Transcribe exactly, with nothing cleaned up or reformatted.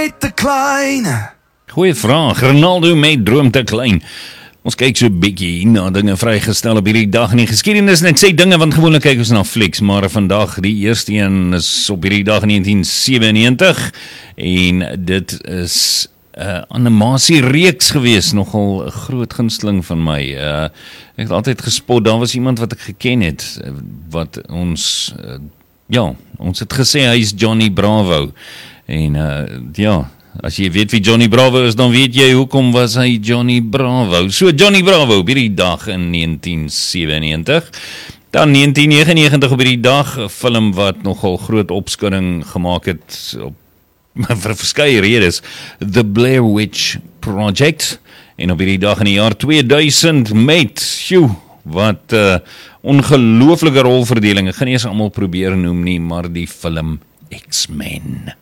te klein. Goeie vraag, Ronaldo met droom te klein. Ons kyk so 'n bietjie na dinge vrygestel op hierdie dag in die geskiedenis en ek sê dinge want gewoonlik kyk ons na flieks, maar vandag die eerste een is op hierdie dag in negentien sewennegentig en dit is 'n uh, animasiereeks gewees, nogal 'n groot gunsteling van my. Uh, ek het altyd gespot, daar was iemand wat ek geken het, wat ons, uh, ja, ons het gesê hy is Johnny Bravo. En uh, ja, as jy weet wie Johnny Bravo is, dan weet jy hoekom was hy Johnny Bravo. So Johnny Bravo op hierdie dag in negentien sewennegentig. Dan negentien negenennegentig op hierdie dag, 'n film wat nogal groot opskudding gemaak het op vir verskeie redes, The Blair Witch Project. En op hierdie dag in die jaar tweeduisend met, sjoe, wat uh, ongelooflike rolverdeling. Ek gaan nie eens almal probeer noem nie, maar die film X-Men.